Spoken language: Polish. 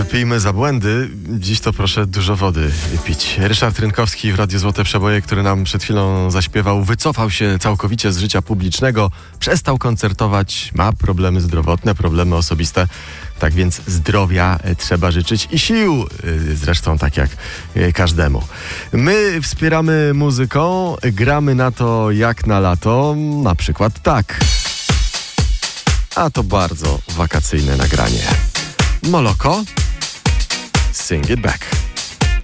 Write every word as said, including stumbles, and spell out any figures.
Pijmy za błędy. Dziś to proszę dużo wody pić. Ryszard Rynkowski w Radiu Złote Przeboje, który nam przed chwilą zaśpiewał, wycofał się całkowicie z życia publicznego, przestał koncertować, ma problemy zdrowotne, problemy osobiste. Tak więc zdrowia trzeba życzyć i sił, zresztą tak jak każdemu. My wspieramy muzyką, gramy na to jak na lato, na przykład tak. A to bardzo wakacyjne nagranie. Moloko, Sing It Back.